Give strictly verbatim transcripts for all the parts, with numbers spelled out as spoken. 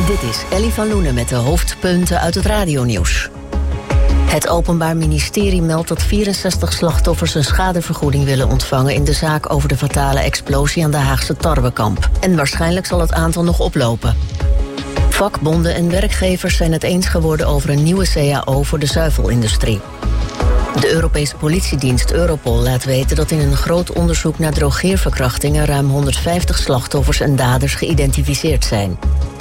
Dit is Ellie van Loenen met de hoofdpunten uit het radionieuws. Het Openbaar Ministerie meldt dat vierenzestig slachtoffers een schadevergoeding willen ontvangen in de zaak over de fatale explosie aan de Haagse Tarwekamp. En waarschijnlijk zal het aantal nog oplopen. Vakbonden en werkgevers zijn het eens geworden over een nieuwe C A O voor de zuivelindustrie. De Europese politiedienst Europol laat weten dat in een groot onderzoek naar drogeerverkrachtingen ruim honderdvijftig slachtoffers en daders geïdentificeerd zijn.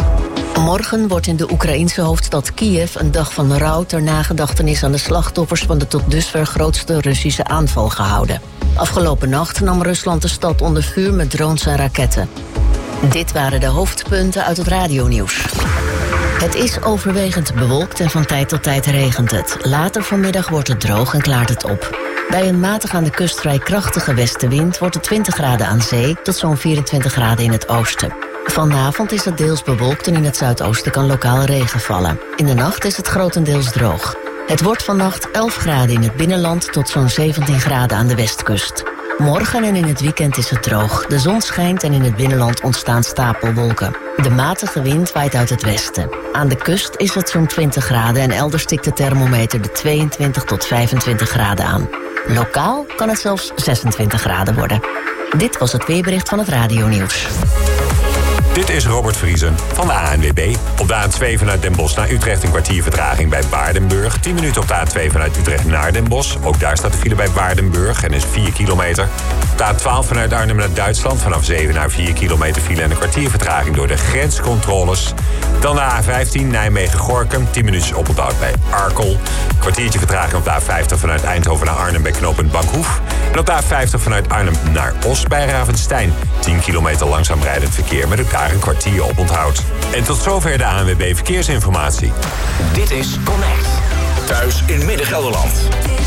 Morgen wordt in de Oekraïense hoofdstad Kiev een dag van rouw ter nagedachtenis aan de slachtoffers van de tot dusver grootste Russische aanval gehouden. Afgelopen nacht nam Rusland de stad onder vuur met drones en raketten. Dit waren de hoofdpunten uit het radionieuws. Het is overwegend bewolkt en van tijd tot tijd regent het. Later vanmiddag wordt het droog en klaart het op. Bij een matig aan de kust vrij krachtige westenwind wordt het twintig graden aan zee tot zo'n vierentwintig graden in het oosten. Vanavond is het deels bewolkt en in het zuidoosten kan lokaal regen vallen. In de nacht is het grotendeels droog. Het wordt vannacht elf graden in het binnenland tot zo'n zeventien graden aan de westkust. Morgen en in het weekend is het droog. De zon schijnt en in het binnenland ontstaan stapelwolken. De matige wind waait uit het westen. Aan de kust is het zo'n twintig graden en elders tikt de thermometer de tweeëntwintig tot vijfentwintig graden aan. Lokaal kan het zelfs zesentwintig graden worden. Dit was het weerbericht van het radionieuws. Dit is Robert Vriesen van de A N W B. Op de A twee vanuit Den Bosch naar Utrecht een kwartier vertraging bij Waardenburg. tien minuten op de A twee vanuit Utrecht naar Den Bosch. Ook daar staat de file bij Waardenburg en is vier kilometer. Op de A twaalf vanuit Arnhem naar Duitsland. Vanaf zeven naar vier kilometer file en een kwartier vertraging door de grenscontroles. Dan de A vijftien Nijmegen-Gorinchem. tien minuutjes oponthoud bij Arkel. Kwartiertje vertraging op de A vijftig vanuit Eindhoven naar Arnhem bij knooppunt Bankhoef. En op de A vijftig vanuit Arnhem naar Os bij Ravenstein. tien kilometer langzaam rijdend verkeer met ook daar een kwartier oponthoud. En tot zover de A N W B Verkeersinformatie. Dit is Connect. Thuis in Midden-Gelderland.